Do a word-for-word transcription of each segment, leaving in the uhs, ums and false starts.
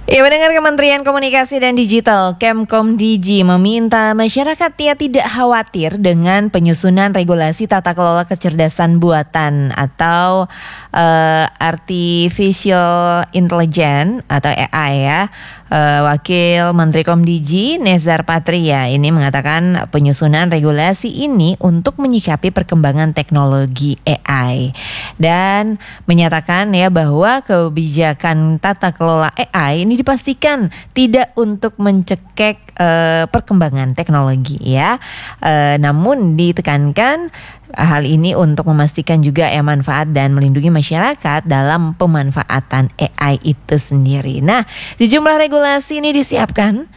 Ya, mendengar Kementerian Komunikasi dan Digital Kemkomdigi meminta masyarakat ya tidak khawatir dengan penyusunan regulasi tata kelola kecerdasan buatan atau uh, artificial intelligence atau A I ya. Uh, Wakil Menteri Komdigi Nezar Patria ini mengatakan penyusunan regulasi ini untuk menyikapi perkembangan teknologi A I dan menyatakan ya bahwa kebijakan tata kelola A I ini dipastikan tidak untuk mencekek uh, perkembangan teknologi ya. Uh, namun ditekankan hal ini untuk memastikan juga ya manfaat dan melindungi masyarakat dalam pemanfaatan A I itu sendiri. Nah, sejumlah regulasi ini disiapkan,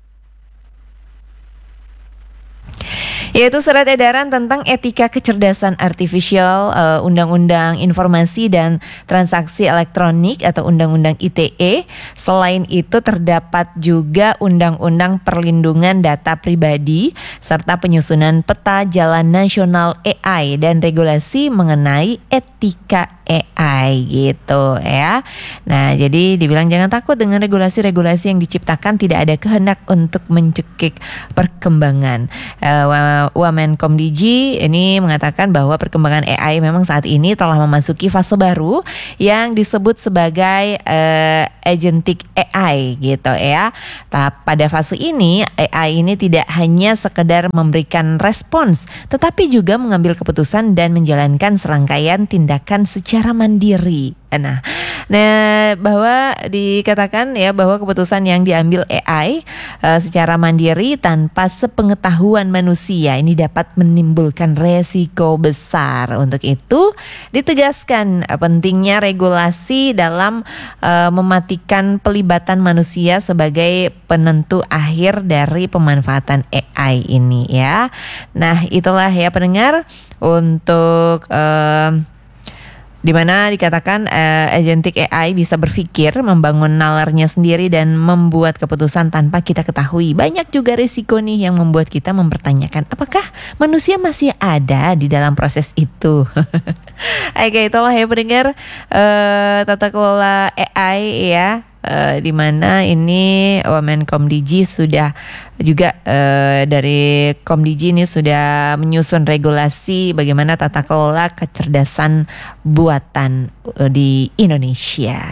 yaitu surat edaran tentang etika kecerdasan artifisial, uh, Undang-Undang Informasi dan Transaksi Elektronik atau Undang-Undang I T E. Selain itu terdapat juga Undang-Undang Perlindungan Data Pribadi serta penyusunan peta jalan nasional A I dan regulasi mengenai etika A I gitu ya. Nah, jadi dibilang jangan takut dengan regulasi-regulasi yang diciptakan, tidak ada kehendak untuk mencekik perkembangan. Uh, Wamenkomdigi ini mengatakan bahwa perkembangan A I memang saat ini telah memasuki fase baru yang disebut sebagai uh, agentic A I gitu ya. Tapi pada fase ini A I ini tidak hanya sekedar memberikan respons, tetapi juga mengambil keputusan dan menjalankan serangkaian tindakan secara mandiri. Nah, nah bahwa dikatakan ya bahwa keputusan yang diambil A I uh, secara mandiri tanpa sepengetahuan manusia ini dapat menimbulkan resiko besar. Untuk itu ditegaskan uh, pentingnya regulasi dalam uh, mematikan pelibatan manusia sebagai penentu akhir dari pemanfaatan A I ini ya. Nah, itulah ya pendengar untuk uh, di mana dikatakan uh, agentic A I bisa berpikir, membangun nalarnya sendiri dan membuat keputusan tanpa kita ketahui. Banyak juga risiko nih yang membuat kita mempertanyakan apakah manusia masih ada di dalam proses itu. Oke, itulah ya pendengar uh, tata kelola A I ya. Uh, di mana ini Wamenkomdigi sudah juga uh, dari Komdigi ini sudah menyusun regulasi bagaimana tata kelola kecerdasan buatan uh, di Indonesia.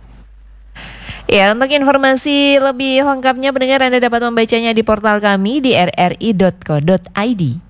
Ya, untuk informasi lebih lengkapnya pendengar Anda dapat membacanya di portal kami di r r i dot co dot i d.